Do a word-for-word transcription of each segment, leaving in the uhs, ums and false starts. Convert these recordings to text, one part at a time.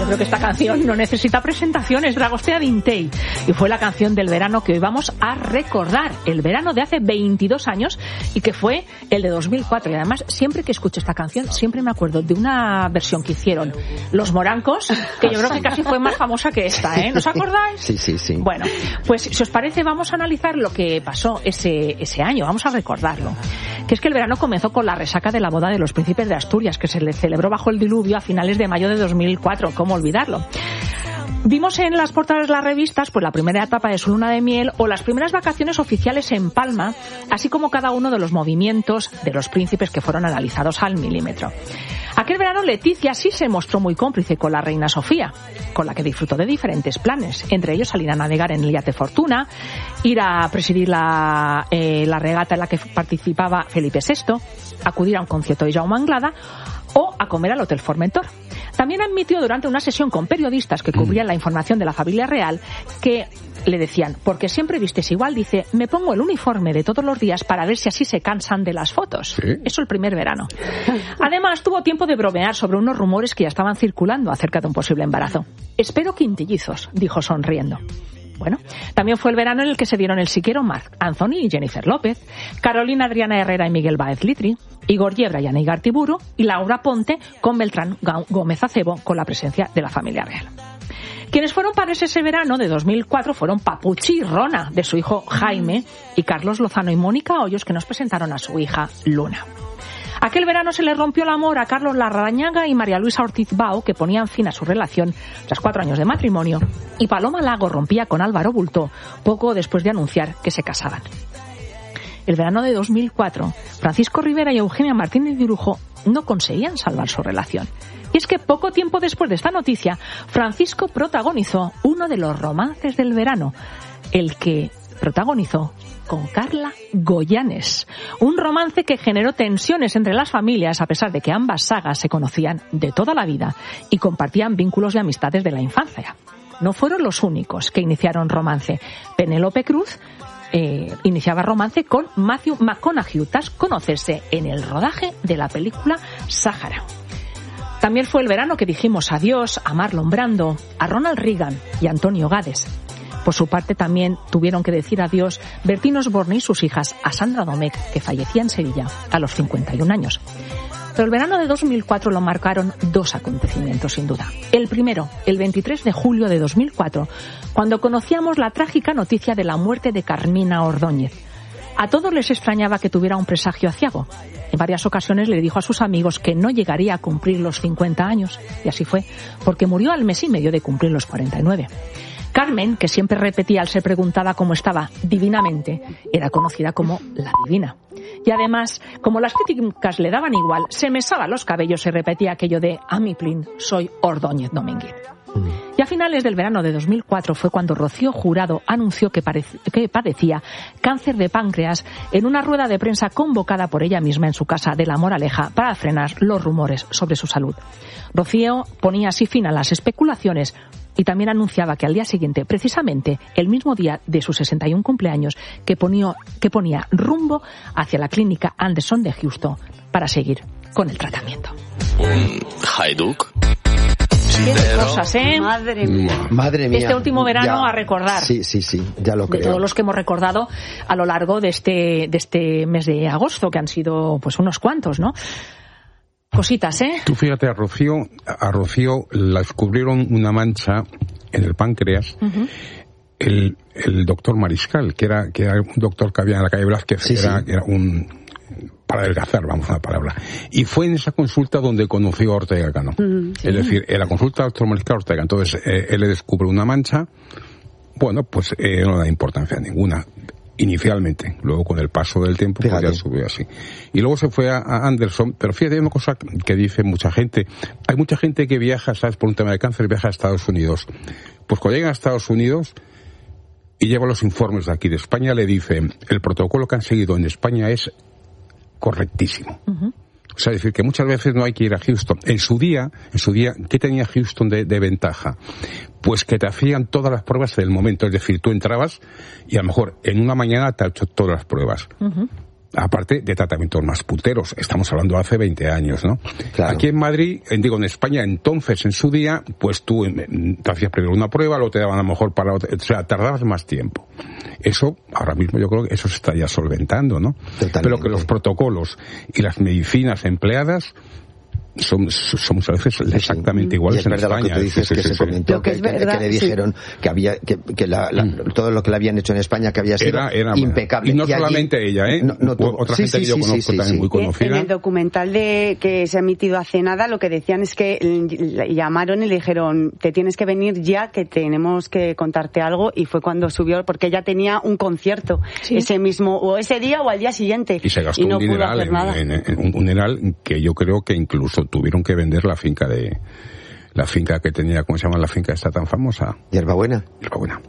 creo que esta canción no necesita presentaciones, Dragostea Dintei, y fue la canción del verano que hoy vamos a recordar, el verano de hace veintidós años y que fue el de dos mil cuatro. Y además, siempre que escucho esta canción, siempre me acuerdo de una versión que hicieron Los Morancos, que yo creo que casi fue más famosa que esta, ¿eh? ¿No os acordáis? Sí, sí, sí. Bueno, pues si os parece, vamos a analizar lo que pasó ese, ese año, vamos a recordarlo. Que es que el verano comenzó con la resaca de la boda de los príncipes de Asturias, que se le celebró bajo el diluvio a finales de mayo de dos mil cuatro, ¿cómo olvidarlo? Vimos en las portadas de las revistas pues la primera etapa de su luna de miel o las primeras vacaciones oficiales en Palma, así como cada uno de los movimientos de los príncipes que fueron analizados al milímetro. Aquel verano Leticia sí se mostró muy cómplice con la reina Sofía, con la que disfrutó de diferentes planes, entre ellos salir a navegar en el yate Fortuna, ir a presidir la, eh, la regata en la que participaba Felipe sexto, acudir a un concierto de Jaume Anglada o a comer al Hotel Formentor. También admitió durante una sesión con periodistas que cubrían la información de la familia real que le decían, porque siempre vistes igual, dice, me pongo el uniforme de todos los días para ver si así se cansan de las fotos. ¿Sí? Eso el primer verano. Además, tuvo tiempo de bromear sobre unos rumores que ya estaban circulando acerca de un posible embarazo. Espero quintillizos, dijo sonriendo. Bueno, también fue el verano en el que se dieron el siquero Marc Anthony y Jennifer López, Carolina Adriana Herrera y Miguel Báez Litri, Igor Yebra y Ana Igartiburu, y Laura Ponte con Beltrán Gómez Acebo, con la presencia de la familia real. Quienes fueron padres ese verano de dos mil cuatro fueron Papuchi y Rona, de su hijo Jaime, y Carlos Lozano y Mónica Hoyos, que nos presentaron a su hija Luna. Aquel verano se le rompió el amor a Carlos Larrañaga y María Luisa Ortiz Bao, que ponían fin a su relación tras cuatro años de matrimonio, y Paloma Lago rompía con Álvaro Bultó poco después de anunciar que se casaban. El verano de dos mil cuatro, Francisco Rivera y Eugenia Martínez de Urujo no conseguían salvar su relación. Y es que poco tiempo después de esta noticia, Francisco protagonizó uno de los romances del verano, el que protagonizó con Carla Goyanes, un romance que generó tensiones entre las familias a pesar de que ambas sagas se conocían de toda la vida y compartían vínculos y amistades de la infancia. No fueron los únicos que iniciaron romance. Penélope Cruz eh, iniciaba romance con Matthew McConaughey tras conocerse en el rodaje de la película Sáhara. También fue el verano que dijimos adiós a Marlon Brando, a Ronald Reagan y a Antonio Gades. Por su parte, también tuvieron que decir adiós Bertín Osborne y sus hijas a Sandra Domecq, que fallecía en Sevilla a los cincuenta y un años. Pero el verano de dos mil cuatro lo marcaron dos acontecimientos, sin duda. El primero, el veintitrés de julio de dos mil cuatro, cuando conocíamos la trágica noticia de la muerte de Carmina Ordóñez. A todos les extrañaba que tuviera un presagio aciago. En varias ocasiones le dijo a sus amigos que no llegaría a cumplir los cincuenta años, y así fue, porque murió al mes y medio de cumplir los cuarenta y nueve. Carmen, que siempre repetía al ser preguntada cómo estaba divinamente, era conocida como la divina. Y además, como las críticas le daban igual, se mesaba los cabellos y repetía aquello de «A mi plin, soy Ordóñez Domínguez». Y a finales del verano de dos mil cuatro fue cuando Rocío Jurado anunció que, parec- que padecía cáncer de páncreas en una rueda de prensa convocada por ella misma en su casa de La Moraleja para frenar los rumores sobre su salud. Rocío ponía así fin a las especulaciones y también anunciaba que al día siguiente, precisamente el mismo día de sus sesenta y un cumpleaños, que ponía, que ponía rumbo hacia la clínica Anderson de Houston para seguir con el tratamiento. Un haiduk. Qué cosas, ¿eh? Madre mía. Madre mía. Este último verano ya, a recordar. Sí, sí, sí, ya lo creo. De todos los que hemos recordado a lo largo de este, de este mes de agosto, que han sido pues unos cuantos, ¿no? Cositas, ¿eh? Tú fíjate, a Rocío, a Rocío la descubrieron una mancha en el páncreas. Uh-huh. El, el doctor Mariscal, que era, que era un doctor que había en la calle Velázquez, sí, era, sí. era un... para adelgazar, vamos a la palabra. Y fue en esa consulta donde conoció a Ortega Cano. Mm, sí. Es decir, en la consulta del doctor Mariscal Ortega. Entonces, eh, él le descubre una mancha. Bueno, pues eh, no da importancia ninguna. Inicialmente. Luego, con el paso del tiempo, pues ya subió así. Y luego se fue a, a Anderson. Pero fíjate, hay una cosa que dice mucha gente. Hay mucha gente que viaja, ¿sabes? Por un tema de cáncer, viaja a Estados Unidos. Pues cuando llegan a Estados Unidos y lleva los informes de aquí de España, le dicen, el protocolo que han seguido en España es correctísimo. Uh-huh. O sea, es decir, que muchas veces no hay que ir a Houston. En su día, en su día, ¿qué tenía Houston de, de ventaja? Pues que te hacían todas las pruebas del momento. Es decir, tú entrabas y a lo mejor en una mañana te ha hecho todas las pruebas. Uh-huh. Aparte de tratamientos más puteros, estamos hablando de hace veinte años, ¿no? Claro. Aquí en Madrid, en, digo en España, entonces, en su día, pues tú te hacías primero una prueba, luego te daban a lo mejor para otra, o sea, tardabas más tiempo. Eso, ahora mismo yo creo que eso se está ya solventando, ¿no? Totalmente. Pero que los protocolos y las medicinas empleadas Son, somos a veces exactamente sí. iguales en España. Lo que tú dices, sí, que sí, se sí, comentó, lo que, que, verdad, que le dijeron sí. que había que, que la, la, mm. todo lo que le habían hecho en España que había sido era, era, impecable. Y no y solamente allí, ella, ¿eh? No, no tuvo, otra sí, gente sí, que yo conozco sí, sí, también sí. muy conocida. En el documental de que se ha emitido hace nada, lo que decían es que le llamaron y le dijeron, te tienes que venir ya, que tenemos que contarte algo, y fue cuando subió, porque ella tenía un concierto sí. ese mismo, o ese día o al día siguiente. Y se gastó y no un dineral, en, en, en, en un dineral que yo creo que incluso tuvieron que vender la finca de la finca que tenía, ¿cómo se llama la finca esta tan famosa? Hierbabuena. Hierbabuena.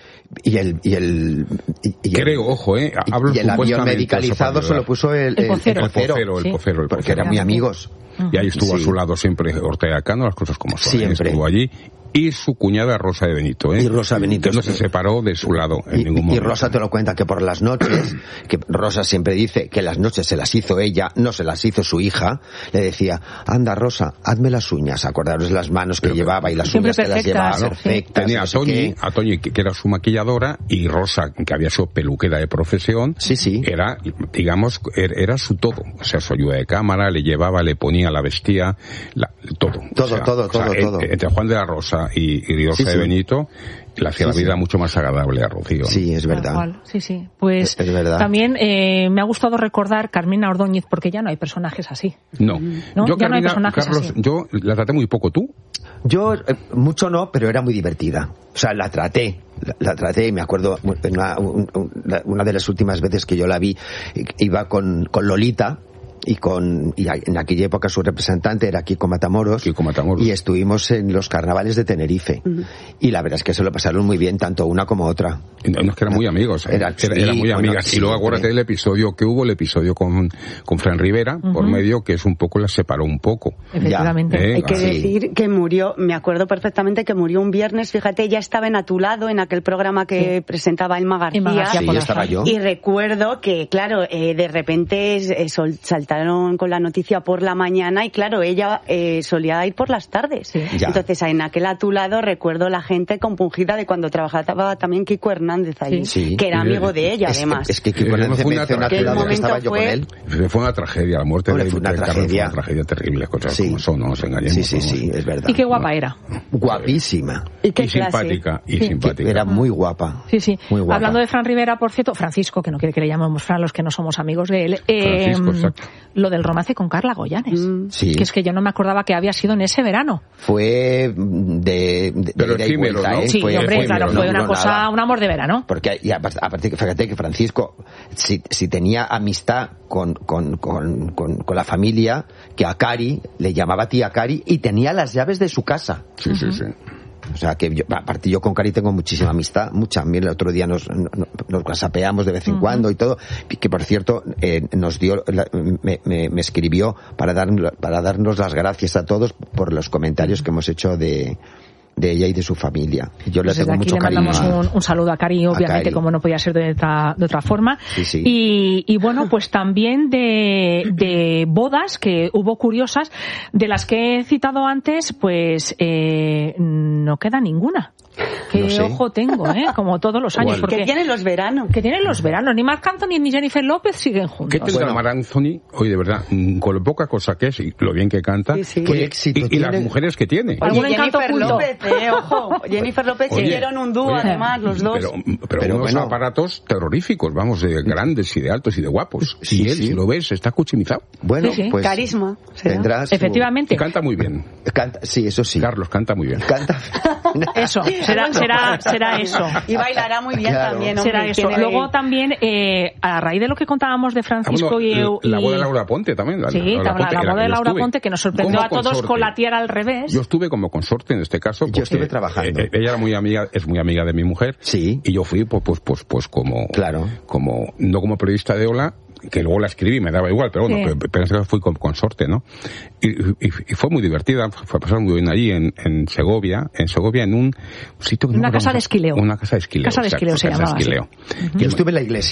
Y el y el y, y creo, el, ojo, eh, hablo y el avión medicalizado se lo puso el el pocero, el pocero, el, sí. pocero, el porque pocero. eran muy amigos. Y ahí estuvo sí. a su lado siempre Ortega Cano, las cosas como son. Siempre. Estuvo allí. Y su cuñada Rosa de Benito, ¿eh? Y Rosa Benito. Que no se separó de su lado en y, ningún momento. Y Rosa te lo cuenta que por las noches, que Rosa siempre dice que las noches se las hizo ella, no se las hizo su hija, le decía, anda Rosa, hazme las uñas, acordaros las manos que pero, llevaba y las uñas que las llevaba ¿no? perfectas. Tenía a Toñi, a Toñi que era su maquilladora, y Rosa, que había sido peluquera de profesión, sí, sí. era, digamos, era su todo. O sea, su ayuda de cámara, le llevaba, le ponía, la vestía, la, todo. Todo, o sea, todo, o sea, todo, en, todo. Entre Juan de la Rosa y, y Rosa sí, de sí. Benito, le hacía sí, la vida sí. mucho más agradable a Rocío. Sí, es verdad. Cual, sí, sí. Pues es, es verdad. También eh, me ha gustado recordar Carmina Ordóñez, porque ya no hay personajes así. No. ¿No? Yo, ya Carmina, no hay personajes Carlos, así. yo la traté muy poco, ¿tú? Yo, eh, mucho no, pero era muy divertida. O sea, la traté. La, la traté, me acuerdo, una, una de las últimas veces que yo la vi, iba con, con Lolita, y con y en aquella época su representante era Kiko Matamoros, Kiko Matamoros. Y estuvimos en los carnavales de Tenerife uh-huh. y la verdad es que se lo pasaron muy bien tanto una como otra. No, es que eran muy amigos, ¿eh? Era, era, eran muy bueno, amigas y luego acuérdate del episodio que hubo, el episodio con con Fran Rivera uh-huh. por medio, que es un poco, la separó un poco. Efectivamente. ¿Eh? Hay que sí. decir que murió, me acuerdo perfectamente que murió un viernes, fíjate, ya estaba en A tu lado, en aquel programa que sí. presentaba Emma García, Emma García sí, estaba yo. Y recuerdo que claro, eh, de repente eh, sol, saltaron con la noticia por la mañana y claro, ella eh, solía ir por las tardes. Sí. Entonces en aquel A tu lado recuerdo la gente compungida de cuando trabajaba también Kiko Hernández allí, sí. que era amigo de ella es, además. Es que Kiko Hernández me menciona que estaba yo fue... con él. Fue una tragedia, la muerte Hombre, de, fue una de tragedia. Carlos fue una tragedia terrible, cosas sí. como son, no nos engañemos. Sí, sí, sí, es verdad. Y qué guapa era. Guapísima. Y, qué y simpática, y sí. simpática. Era muy guapa. Sí, sí. Muy guapa. Hablando de Fran Rivera, por cierto, Francisco, que no quiere que le llamemos Fran los que no somos amigos de él, eh, Francisco, lo del romance con Carla Goyanes. Mm. Sí. Que es que yo no me acordaba que había sido en ese verano. Fue de, de, Pero de ida y vuelta, ¿no? ¿eh? Sí, fue, hombre, fue claro, no fue una cosa, nada. un amor de verano. Porque, y aparte, fíjate que Francisco, si, si tenía amistad con, con, con, con, con la familia, que a Cari le llamaba tía Cari y tenía las llaves de su casa. Sí, uh-huh. sí, sí. O sea, que yo, aparte yo con Cari tengo muchísima amistad, mucha. El otro día nos, nos, nos whatsappeamos de vez en uh-huh. cuando y todo, que por cierto, eh, nos dio, me, me, me escribió para, dar, para darnos las gracias a todos por los comentarios que hemos hecho de, de ella y de su familia. Yo pues le tengo mucho cariño. Le mandamos un, un saludo a Cari, obviamente, a Cari. Como no podía ser de otra, de otra forma. Sí, sí. Y, y bueno, pues también de, de bodas que hubo curiosas, de las que he citado antes, pues eh, no queda ninguna. Qué no sé. ojo tengo, ¿eh? Como todos los años. Porque, que tienen los veranos. Que tienen los veranos. Ni Marc Anthony ni Jennifer López siguen juntos. ¿Qué tendrá bueno. Marc Anthony? Oye, de verdad, con lo poca cosa que es y lo bien que canta. Sí, sí. ¿Qué éxito y, y tiene? las mujeres que tiene. ¿Algún encanto Jennifer oculto? López, eh, ojo. Jennifer López Oye, hicieron un dúo, oye, además, los dos. Pero, pero, pero unos bueno. aparatos terroríficos, vamos, de grandes y de altos y de guapos. Sí, y él, sí. si lo ves, está cuchimizado. Bueno, sí, sí. pues Carisma. ¿será? tendrás. Efectivamente. Y canta muy bien. Canta, sí, eso sí. Carlos canta muy bien. Canta. Eso, será, será, será eso. Y bailará muy bien Claro. también, hombre. Será eso. Tiene... Luego también, eh, a raíz de lo que contábamos de Francisco Ah, bueno, y, la y... boda de Laura Ponte también. La, sí, la, la, Ponte, la, la boda de Laura estuve. Ponte, que nos sorprendió Como a todos consorte. con la tierra al revés. Yo estuve como consorte en este caso. Yo estuve trabajando. Eh, ella era muy amiga, es muy amiga de mi mujer. Sí. Y yo fui, pues, pues, pues, pues como, Claro. como, no como periodista de Ola, que luego la escribí, me daba igual, pero bueno, sí. pero, pero fui con consorte, ¿no? Y, y, y fue muy divertida, fue a pasar muy bien allí en, en Segovia, en Segovia, en un sitio que una no casa de esquileo. Una casa de esquileo. Casa de esquileo exacto, se casa llamaba. de esquileo. Uh-huh. Yo estuve en la iglesia.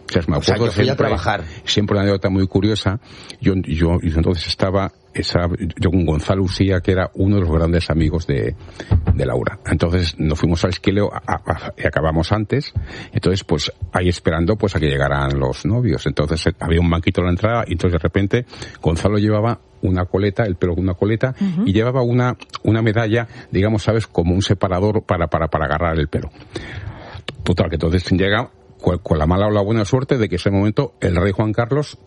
O sea, me o sea, acuerdo yo fui siempre, a trabajar. Siempre una anécdota muy curiosa. Yo, yo, yo entonces estaba, esa, yo con Gonzalo Usía, que era uno de los grandes amigos de, de Laura. Entonces nos fuimos al Esquileo a, a, y acabamos antes. Entonces, pues, ahí esperando, pues, a que llegaran los novios. Entonces, había un banquito en la entrada y entonces de repente Gonzalo llevaba una coleta, el pelo con una coleta, uh-huh. y llevaba una, una medalla, digamos, sabes, como un separador para, para, para agarrar el pelo. Total, que entonces llega con, con la mala o la buena suerte de que en ese momento el rey Juan Carlos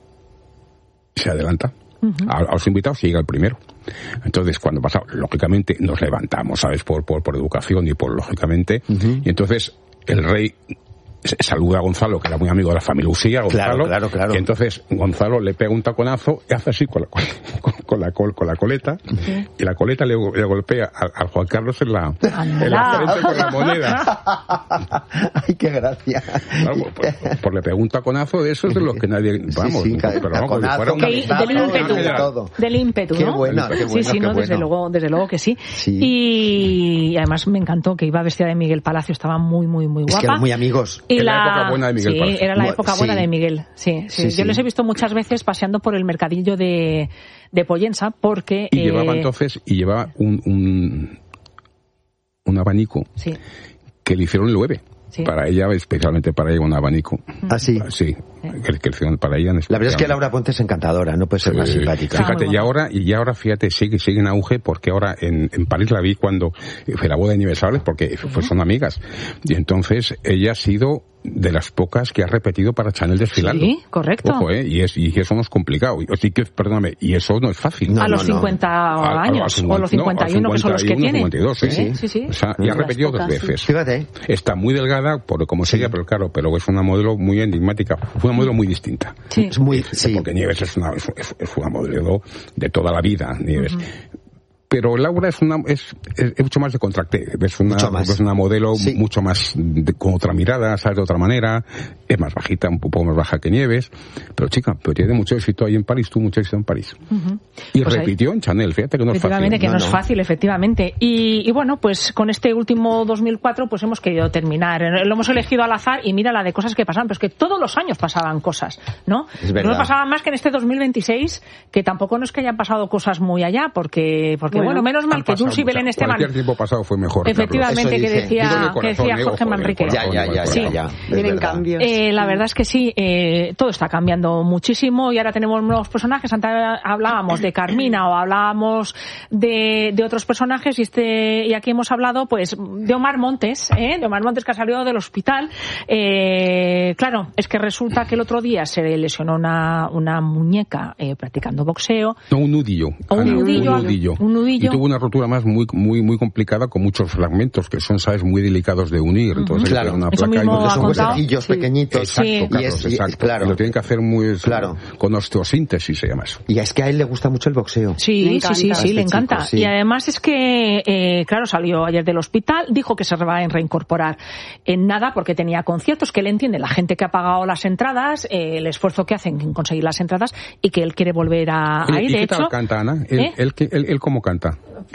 se adelanta uh-huh. a, a los invitados y llega el primero. Entonces, cuando pasa, lógicamente nos levantamos, ¿sabes? Por, por, por educación y por lógicamente, uh-huh. y entonces el rey saluda a Gonzalo, que era muy amigo de la familia Usía, Gonzalo, claro, claro, claro. y entonces Gonzalo le pega un taconazo y hace así con la, con, con la, con la coleta, sí. y la coleta le, le golpea a, a Juan Carlos en la, en la frente con la moneda. ¡Ay, qué gracia! Claro, pues, pues, pues le pega un taconazo de esos de los que nadie, vamos, sí, sí, pero vamos, como si fuera un que, del ímpetu, del ímpetu, ¿no? Qué buena, qué buena, sí, sí, no, qué desde bueno. luego, desde luego que sí. sí. Y, y además me encantó que iba vestida de Miguel Palacio, estaba muy, muy, muy guapa. Es que eran muy amigos. Y era la... la época buena de Miguel sí, Palacio. era la época buena sí. de Miguel, sí, sí. sí, sí. Yo les he visto muchas veces paseando por el mercadillo de, de Pollensa, porque... Y eh... llevaba entonces, y llevaba un, un, un abanico sí. que le hicieron llueve. Sí. Para ella, especialmente para ella, un abanico. ¿Ah, sí? Sí, que, que hicieron para ella. La verdad es que Laura Ponte es encantadora, no puede ser más sí, simpática. Fíjate, y ahora, y ahora, fíjate, sigue, sigue en auge, porque ahora en, en París la vi cuando fue la boda de Nieves Sables, porque uh-huh. pues son amigas. Y entonces ella ha sido de las pocas que ha repetido para Chanel desfilando. Sí, correcto. Ojo, ¿eh? Y, es, y eso no es complicado. Así que, perdóname, y eso no es fácil. No, a no, los no, cincuenta no. años, a, a, a, o los cincuenta y uno, no, que son los que tienen. cincuenta y dos, ¿eh? Sí, sí, sí. O sea, y ha repetido dos veces. Fíjate. Está muy delgada, por como sí. sería, pero claro, pero es una modelo muy enigmática. Fue una modelo muy distinta. Sí. Es muy, sí. Porque Nieves es una, es, es una modelo de toda la vida, Nieves. Uh-huh. Pero Laura es una es, es, es mucho más de contracté, es una es una modelo sí. mucho más de, con otra mirada, sabes, de otra manera, es más bajita, un poco más baja que Nieves, pero chica, pero tiene mucho éxito ahí en París, tuvo mucho éxito en París. Uh-huh. Y pues repitió ahí, en Chanel, fíjate que no es fácil. Efectivamente, que no, no, no es fácil, efectivamente. Y, y bueno, pues con este último dos mil cuatro pues hemos querido terminar. Lo hemos elegido al azar y mira la de cosas que pasaban, pero es que todos los años pasaban cosas, ¿no? Es verdad. No pasaban más que en este dos mil veintiséis, que tampoco no es que hayan pasado cosas muy allá, porque, porque bueno, bueno menos mal que Jules y Belén Esteban. Cualquier tiempo pasado fue mejor. Efectivamente, que decía, corazón, que decía Jorge Manrique. Ya, ya, ya, sí. ya, ya. Vienen cambios. Eh, la verdad es que sí, eh, todo está cambiando muchísimo y ahora tenemos nuevos personajes. Antes hablábamos de Carmina o hablábamos de, de otros personajes y este y aquí hemos hablado pues de Omar Montes, ¿eh? de Omar Montes que ha salido del hospital. Eh, claro, es que resulta que el otro día se lesionó una, una muñeca eh, practicando boxeo. No, un nudillo. O un, Ana, nudillo, un nudillo. Un nudillo. Y tuvo una rotura más muy muy muy complicada con muchos fragmentos que son, sabes, muy delicados de unir. Entonces, claro, una eso placa mismo y son huesecillos sí. pequeñitos. Exacto, sí. Carlos, y es, exacto. Y, claro. Y lo tienen que hacer muy claro. con osteosíntesis, se llama eso. Y es que a él le gusta mucho el boxeo. Sí, sí, sí, sí, este le encanta. Chico, sí. Y además es que, eh, claro, salió ayer del hospital, dijo que se va a reincorporar en nada porque tenía conciertos, que él entiende la gente que ha pagado las entradas, eh, el esfuerzo que hacen en conseguir las entradas y que él quiere volver a, a ir. ¿Y de qué hecho, tal canta, Ana? ¿Él, ¿eh? él, él, él, él cómo canta?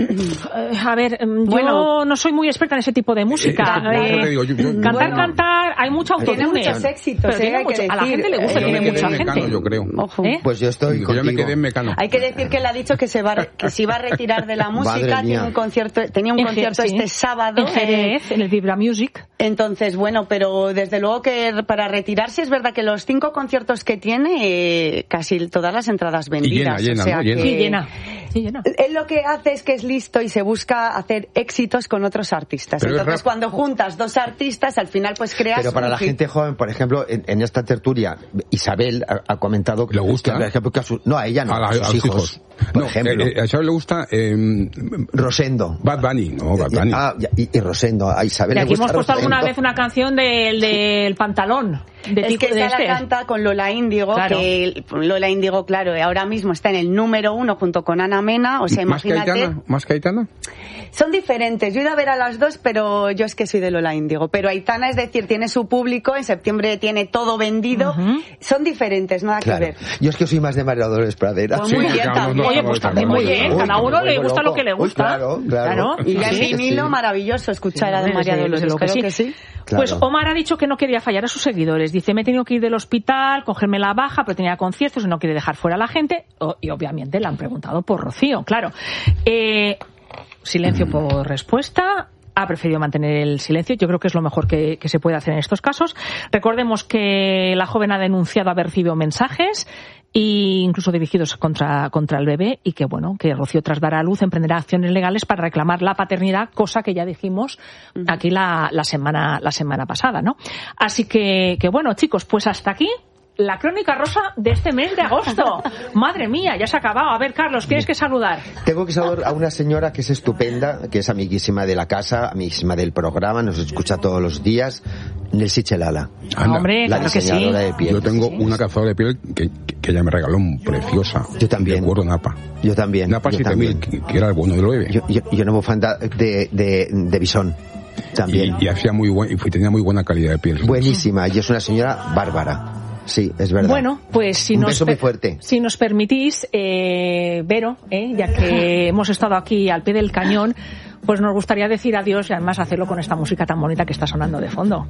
A ver, bueno, yo no soy muy experta en ese tipo de música. Eh, eh, digo, yo, yo, cantar, bueno, cantar, hay mucho autotune. Tiene muchos éxitos, pero eh, tiene hay mucho, que a la gente le gusta, eh, tiene mucha me gente. Mecano, yo creo. Ojo. ¿Eh? Pues yo estoy Digo, contigo. yo me quedé en Mecano. Hay que decir que él ha dicho que se va que se iba a retirar de la música, tiene un concierto, tenía un en concierto G, sí. este sábado en Jerez, en el Vibra Music. Entonces, bueno, pero desde luego que para retirarse es verdad que los cinco conciertos que tiene, eh, casi todas las entradas vendidas. Y llena, llena, o sea ¿no? Llena. Sí, que llena. Sí, llena. Él lo que hace es que es listo y se busca hacer éxitos con otros artistas. Pero Entonces, rap... cuando juntas dos artistas, al final pues creas... Pero para la hit. Gente joven, por ejemplo, en, en esta tertulia, Isabel ha, ha comentado que le gusta. Que, por ejemplo, que a su, no, a ella no, a, la, a sus, a sus hijos. hijos. Por no, ejemplo. Eh, a Isabel le gusta... Eh, Rosendo. Bad Bunny, no, Bad Bunny. Ah, y, y Rosendo, a Isabel y le aquí gusta hemos puesto Rosendo. alguna vez una canción del, del pantalón. De es tipo, que de esta este. la canta con Lola Índigo, claro. que Lola Índigo, claro, ahora mismo está en el número uno junto con Ana Mena, o sea, ¿Más imagínate... Caetana? ¿Más Caetana? Son diferentes, yo he ido a ver a las dos, pero yo es que soy de Lola Índigo, pero Aitana, es decir, tiene su público, en septiembre tiene todo vendido, uh-huh. Son diferentes, nada claro. que ver. Yo es que soy más de María Dolores Pradera. Pues muy sí, bien claro, también. Oye, pues también muy bien, cada uno le gusta lo que le gusta. Claro, claro. Y el vinilo, maravilloso escuchar a Don María Dolores, creo que sí. Claro. Pues Omar ha dicho que no quería fallar a sus seguidores. Dice, me he tenido que ir del hospital, cogerme la baja, pero tenía conciertos y no quiere dejar fuera a la gente. Oh, y obviamente le han preguntado por Rocío, claro. Eh, silencio por respuesta. Ha preferido mantener el silencio. Yo creo que es lo mejor que, que se puede hacer en estos casos. Recordemos que la joven ha denunciado haber recibido mensajes e incluso dirigidos contra, contra el bebé, y que bueno, que Rocío, tras dar a luz, emprenderá acciones legales para reclamar la paternidad, cosa que ya dijimos aquí la, la semana, la semana pasada, ¿no? Así que, que bueno, chicos, pues hasta aquí la crónica rosa de este mes de agosto. Madre mía, ya se ha acabado. A ver, Carlos, ¿tienes que saludar? Tengo que saludar a una señora que es estupenda, que es amiguísima de la casa, amiguísima del programa, nos escucha todos los días. Nelsi Chelala. Anda, hombre, la claro que sí. De piel. Yo tengo sí. una cazadora de piel que, que, que ella me regaló, preciosa. Yo también. De cuero Napa. Yo también. Napa siete mil, que, que era el bueno del bebé. Yo, yo, yo no me ofenda de, de, de bisón. También. Y, y hacía muy buen, y tenía muy buena calidad de piel. Buenísima. Y es una señora bárbara. Sí, es verdad. Bueno, pues si, Un nos, beso muy fuerte. si nos permitís, eh, Vero, eh, ya que hemos estado aquí al pie del cañón, pues nos gustaría decir adiós y además hacerlo con esta música tan bonita que está sonando de fondo.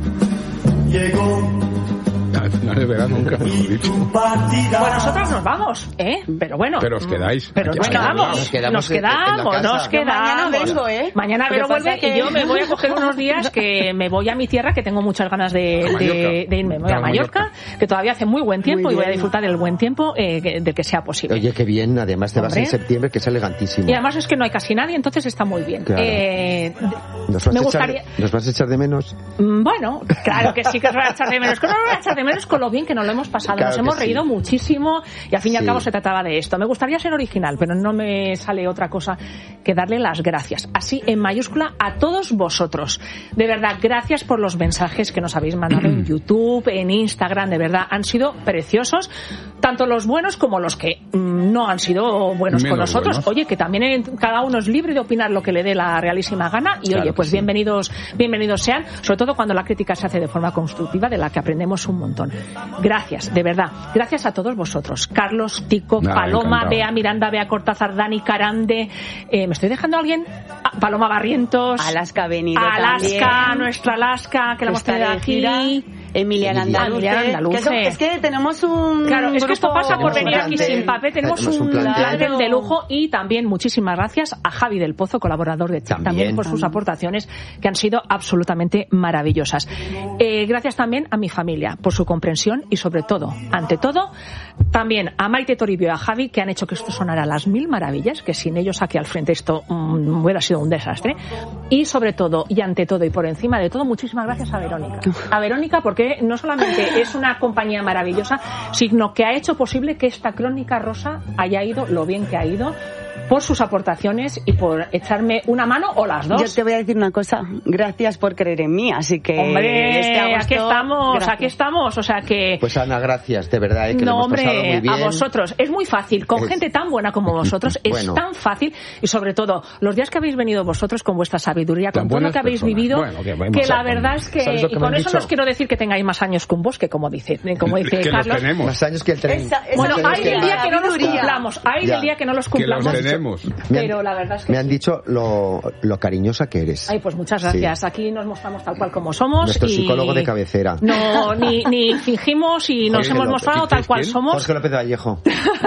Llegó. Al final de verano nunca hemos dicho. Bueno, nosotros nos vamos, ¿eh? Pero bueno. Pero os quedáis. Pero nos quedamos, nos quedamos, nos quedamos, nos quedamos. Mañana vengo, ¿eh? Mañana Vero vuelve que... y yo me voy a coger unos días que me voy a mi tierra, que tengo muchas ganas de, de, de irme. Me voy a Mallorca, Mallorca, que todavía hace muy buen tiempo muy y voy a disfrutar del buen tiempo eh, del que sea posible. Oye, qué bien, además te Hombre. vas en septiembre, que es elegantísimo. Y además es que no hay casi nadie, entonces está muy bien. Claro. Eh, ¿Nos, vas me a gustaría... echar, ¿Nos vas a echar de menos? Bueno, claro que sí que os voy a echar de menos. Que no os voy a echar de menos con lo bien que nos lo hemos pasado. Claro, nos hemos sí. reído muchísimo y al fin y al sí. cabo se trataba de esto. Me gustaría ser original, pero no me sale otra cosa que darle las gracias, así en mayúscula, a todos vosotros. De verdad, gracias por los mensajes que nos habéis mandado en YouTube, en Instagram. De verdad, han sido preciosos, tanto los buenos como los que mmm, no han sido buenos Menos con nosotros. Buenos. Oye, que también cada uno es libre de opinar lo que le dé la realísima gana y claro oye, pues sí. bienvenidos, bienvenidos sean, sobre todo cuando la crítica se hace de forma constructiva, de la que aprendemos un montón. Gracias, de verdad. Gracias a todos vosotros. Carlos, Tico, nah, Paloma, encantado. Bea Miranda, Bea Cortázar, Dani Carande. Eh, ¿Me estoy dejando a alguien? Ah, Paloma Barrientos. Alaska ha venido Alaska, también. nuestra Alaska, que la hemos tenido aquí. Emiliana Andaluce. Andaluce. Que es que tenemos un Claro, es que esto pasa por venir plantel, aquí sin papel. Tenemos, tenemos un plantel de lujo y también muchísimas gracias a Javi del Pozo, colaborador de También, también por sus aportaciones que han sido absolutamente maravillosas. Eh, gracias también a mi familia por su comprensión y sobre todo, ante todo, también a Maite Toribio y a Javi, que han hecho que esto sonara a las mil maravillas, que sin ellos aquí al frente esto um, hubiera sido un desastre. Y sobre todo, y ante todo y por encima de todo, muchísimas gracias a Verónica. A Verónica porque no solamente es una compañía maravillosa, sino que ha hecho posible que esta crónica rosa haya ido lo bien que ha ido, por sus aportaciones y por echarme una mano o las dos. Yo te voy a decir una cosa, gracias por creer en mí, así que... Hombre, este agosto, aquí estamos, gracias. aquí estamos, o sea que... Pues Ana, gracias, de verdad, ¿eh? que no, lo hemos hombre, pasado muy bien. A vosotros, es muy fácil, con es... gente tan buena como vosotros, es bueno. tan fácil, y sobre todo, los días que habéis venido vosotros con vuestra sabiduría, con todo lo que habéis personas. vivido, bueno, que, que la verdad es que, y con eso no os quiero decir que tengáis más años que un bosque, como dice, como dice que Carlos. Los tenemos. Más años que el tren. Esa, esa bueno, hay el día que no los cumplamos, hay el día que no los cumplamos. Que los tenemos. Pero la verdad es que me han sí. dicho lo, lo cariñosa que eres. Ay, pues muchas gracias. Sí. Aquí nos mostramos tal cual como somos. Nuestro y psicólogo de cabecera. No, ni, ni fingimos y nos Jorge hemos López. mostrado tal cual somos. Jorge López Vallejo.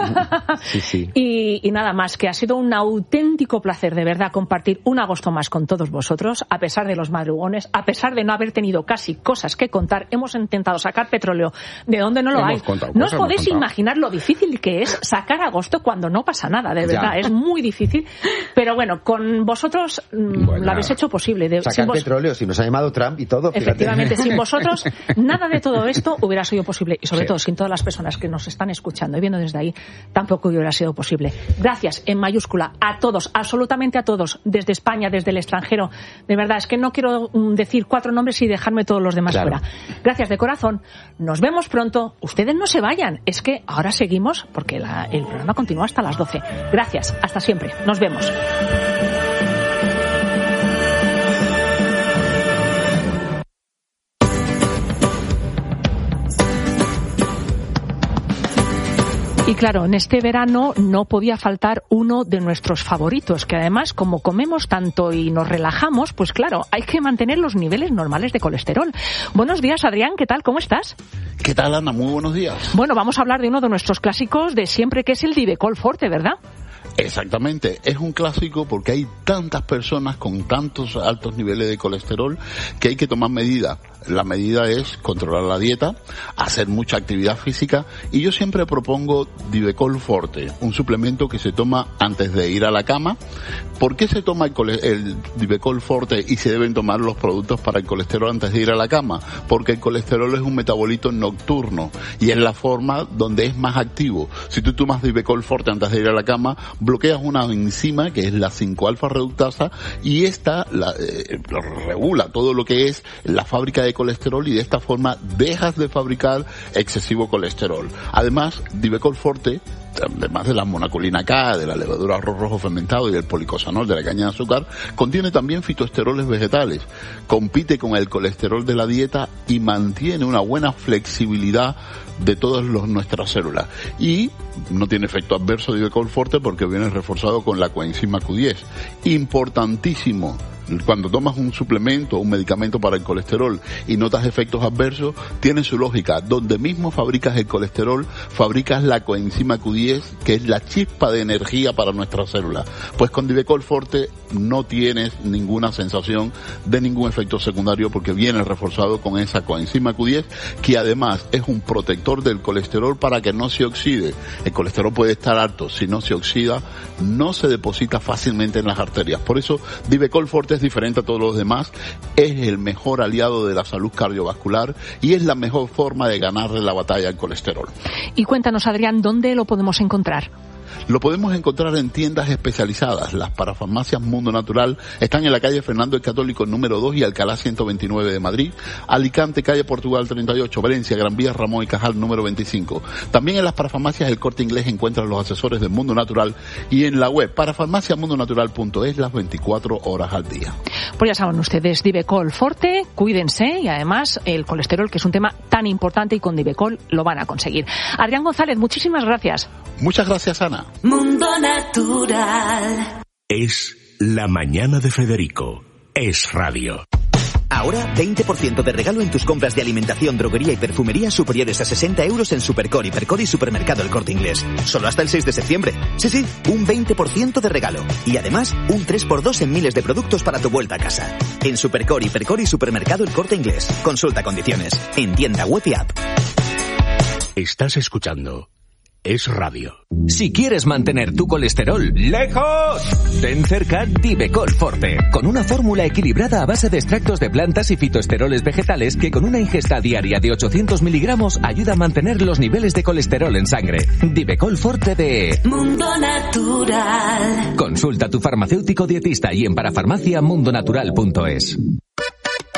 sí, sí. Y, y nada más, que ha sido un auténtico placer, de verdad, compartir un agosto más con todos vosotros, a pesar de los madrugones, a pesar de no haber tenido casi cosas que contar. Hemos intentado sacar petróleo de donde no lo hemos hay. Contado, no os podéis imaginar lo difícil que es sacar agosto cuando no pasa nada, de verdad. Ya. Es muy difícil. Pero bueno, con vosotros bueno, lo habéis hecho posible. De, sacar vos... petróleo, si nos ha llamado Trump y todo. Fíjate. Efectivamente, sin vosotros nada de todo esto hubiera sido posible. Y sobre sí. todo sin todas las personas que nos están escuchando y viendo desde ahí, tampoco hubiera sido posible. Gracias, en mayúscula, a todos, absolutamente a todos, desde España, desde el extranjero. De verdad, es que no quiero decir cuatro nombres y dejarme todos los demás claro. fuera. Gracias de corazón. Nos vemos pronto. Ustedes no se vayan. Es que ahora seguimos porque la, el programa continúa hasta las doce. Gracias. Hasta siempre. Nos vemos. Y claro, en este verano no podía faltar uno de nuestros favoritos, que además, como comemos tanto y nos relajamos, pues claro, hay que mantener los niveles normales de colesterol. Buenos días, Adrián, ¿qué tal? ¿Cómo estás? ¿Qué tal, Ana? Muy buenos días. Bueno, vamos a hablar de uno de nuestros clásicos de siempre, que es el Divecol Forte, ¿verdad? Exactamente, es un clásico porque hay tantas personas con tantos altos niveles de colesterol que hay que tomar medidas. La medida es controlar la dieta, hacer mucha actividad física, y yo siempre propongo Divecol Forte, un suplemento que se toma antes de ir a la cama. ¿Por qué se toma el, cole- el Divecol Forte y se deben tomar los productos para el colesterol antes de ir a la cama? Porque el colesterol es un metabolito nocturno y es la forma donde es más activo. Si tú tomas Divecol Forte antes de ir a la cama, bloqueas una enzima que es la cinco alfa reductasa, y esta la, eh, regula todo lo que es la fábrica de colesterol, y de esta forma dejas de fabricar excesivo colesterol. Además, Divecol Forte, además de la monacolina K, de la levadura arroz rojo fermentado y del policosanol de la caña de azúcar, contiene también fitoesteroles vegetales, compite con el colesterol de la dieta y mantiene una buena flexibilidad de todas los, nuestras células. Y no tiene efecto adverso Divecol Forte porque viene reforzado con la coenzima Q diez. Importantísimo. Cuando tomas un suplemento o un medicamento para el colesterol y notas efectos adversos, tiene su lógica. Donde mismo fabricas el colesterol, fabricas la coenzima Q diez, que es la chispa de energía para nuestras células. Pues con Divecol Forte no tienes ninguna sensación de ningún efecto secundario porque viene reforzado con esa coenzima Q diez, que además es un protector del colesterol para que no se oxide. El colesterol puede estar alto, si no se oxida, no se deposita fácilmente en las arterias. Por eso Divecol Forte es diferente a todos los demás, es el mejor aliado de la salud cardiovascular y es la mejor forma de ganarle la batalla al colesterol. Y cuéntanos, Adrián, ¿dónde lo podemos encontrar? Lo podemos encontrar en tiendas especializadas. Las parafarmacias Mundo Natural están en la calle Fernando el Católico número dos y Alcalá ciento veintinueve de Madrid, Alicante, calle Portugal treinta y ocho, Valencia, Gran Vía, Ramón y Cajal número veinticinco. También en las parafarmacias El Corte Inglés encuentran los asesores de Mundo Natural, y en la web parafarmacia mundo natural punto es las veinticuatro horas al día. Pues ya saben ustedes, Divecol Forte, cuídense, y además el colesterol, que es un tema tan importante, y con Divecol lo van a conseguir. Adrián González, muchísimas gracias. Muchas gracias, Ana. Mundo Natural. Es la mañana de Federico. Es radio. Ahora, veinte por ciento de regalo en tus compras de alimentación, droguería y perfumería superiores a sesenta euros en Supercore, Hipercore y Supermercado El Corte Inglés. Solo hasta el seis de septiembre. Sí, sí, un veinte por ciento de regalo. Y además, un tres por dos en miles de productos para tu vuelta a casa. En Supercore, Hipercore y Supermercado El Corte Inglés. Consulta condiciones. En tienda web y app. Estás escuchando Es radio. Si quieres mantener tu colesterol lejos, ten cerca Divecol Forte, con una fórmula equilibrada a base de extractos de plantas y fitoesteroles vegetales que con una ingesta diaria de ochocientos miligramos ayuda a mantener los niveles de colesterol en sangre. Divecol Forte de Mundo Natural. Consulta a tu farmacéutico dietista y en parafarmacia mundo natural punto es.